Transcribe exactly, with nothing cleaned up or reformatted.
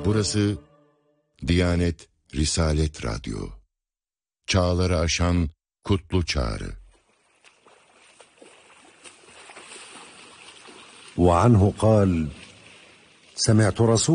Burası Diyanet Risalet Radyo. Çağları aşan kutlu çağrı. وعنه قال سمعت رسول